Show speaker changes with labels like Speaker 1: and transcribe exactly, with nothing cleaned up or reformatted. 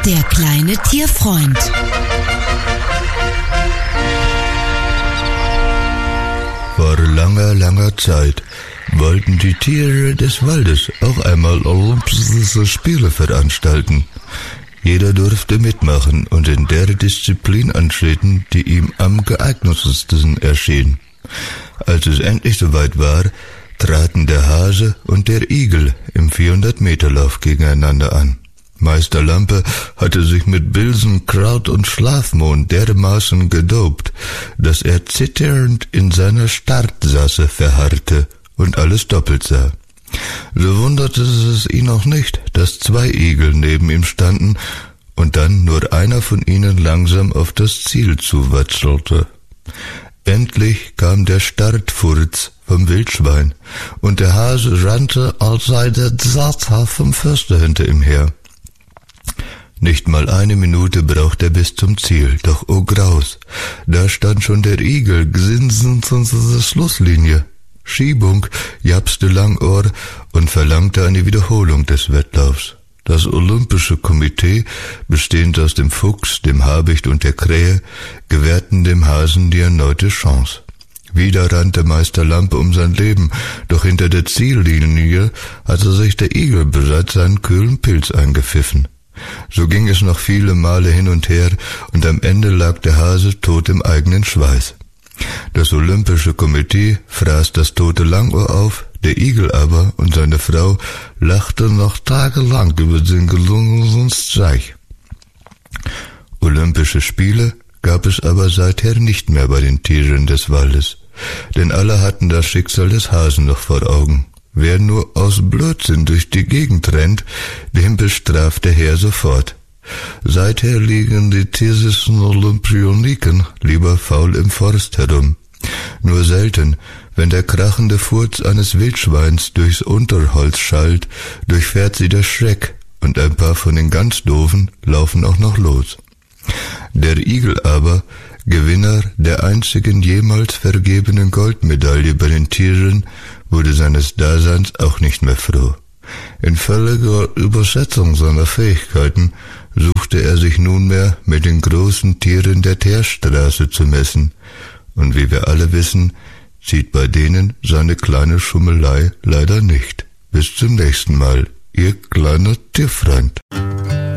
Speaker 1: Der kleine Tierfreund.
Speaker 2: Vor langer, langer Zeit wollten die Tiere des Waldes auch einmal olympische Spiele veranstalten. Jeder durfte mitmachen und in der Disziplin antreten, die ihm am geeignetsten erschien. Als es endlich soweit war, traten der Hase und der Igel im vierhundert-Meter-Lauf gegeneinander an. Meister Lampe hatte sich mit Bilsen, Kraut und Schlafmohn dermaßen gedopt, dass er zitternd in seiner Startsasse verharrte und alles doppelt sah. So wunderte es ihn auch nicht, dass zwei Igel neben ihm standen und dann nur einer von ihnen langsam auf das Ziel zuwatschelte. Endlich kam der Startfurz vom Wildschwein und der Hase rannte, als sei der Satan vom Förster hinter ihm her. Nicht mal eine Minute brauchte er bis zum Ziel, doch oh Graus, da stand schon der Igel gsinsend an der Schlusslinie. Schiebung, japste Langohr und verlangte eine Wiederholung des Wettlaufs. Das Olympische Komitee, bestehend aus dem Fuchs, dem Habicht und der Krähe, gewährten dem Hasen die erneute Chance. Wieder rannte Meister Lampe um sein Leben, doch hinter der Ziellinie hatte sich der Igel bereits seinen kühlen Pilz eingepfiffen. So ging es noch viele Male hin und her, und am Ende lag der Hase tot im eigenen Schweiß. Das Olympische Komitee fraß das tote Langohr auf, der Igel aber und seine Frau lachten noch tagelang über den gelungenen Streich. Olympische Spiele gab es aber seither nicht mehr bei den Tieren des Waldes, denn alle hatten das Schicksal des Hasen noch vor Augen. Wer nur aus Blödsinn durch die Gegend rennt, den bestraft der Herr sofort. Seither liegen die tiersischen Olympioniken lieber faul im Forst herum. Nur selten, wenn der krachende Furz eines Wildschweins durchs Unterholz schallt, durchfährt sie der Schreck, und ein paar von den ganz Doofen laufen auch noch los. Der Igel aber, Gewinner der einzigen jemals vergebenen Goldmedaille bei den Tieren, wurde seines Daseins auch nicht mehr froh. In völliger Überschätzung seiner Fähigkeiten suchte er sich nunmehr mit den großen Tieren der Teerstraße zu messen, und wie wir alle wissen, zieht bei denen seine kleine Schummelei leider nicht. Bis zum nächsten Mal, Ihr kleiner Tierfreund.